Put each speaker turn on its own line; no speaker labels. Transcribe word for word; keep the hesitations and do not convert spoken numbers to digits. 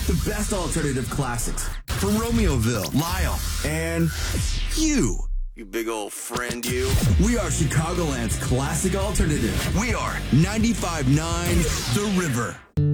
The best alternative classics from Romeoville, Lyle, and you. You big old friend, you. We are Chicagoland's classic alternative. We are ninety-five point nine The River.